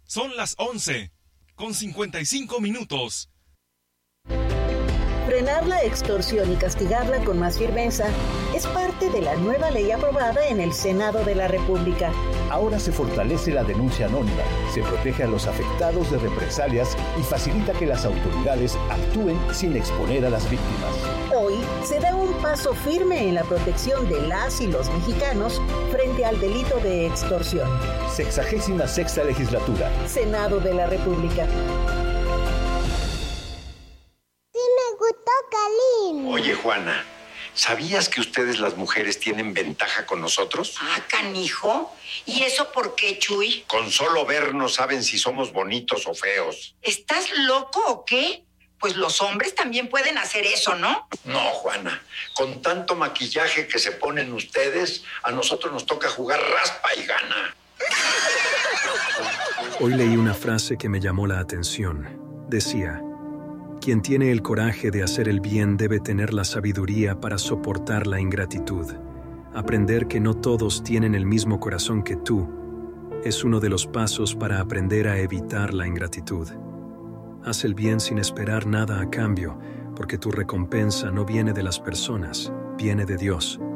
Son las 11:55. Frenar la extorsión y castigarla con más firmeza es parte de la nueva ley aprobada en el Senado de la República. Ahora se fortalece la denuncia anónima, se protege a los afectados de represalias y facilita que las autoridades actúen sin exponer a las víctimas. Hoy se da un paso firme en la protección de las y los mexicanos frente al delito de extorsión. 66ª legislatura. Senado de la República. Oye, Juana, ¿sabías que ustedes las mujeres tienen ventaja con nosotros? Ah, canijo. ¿Y eso por qué, Chuy? Con solo vernos saben si somos bonitos o feos. ¿Estás loco o qué? Pues los hombres también pueden hacer eso, ¿no? No, Juana. Con tanto maquillaje que se ponen ustedes, a nosotros nos toca jugar raspa y gana. Hoy leí una frase que me llamó la atención. Decía: quien tiene el coraje de hacer el bien debe tener la sabiduría para soportar la ingratitud. Aprender que no todos tienen el mismo corazón que tú es uno de los pasos para aprender a evitar la ingratitud. Haz el bien sin esperar nada a cambio, porque tu recompensa no viene de las personas, viene de Dios.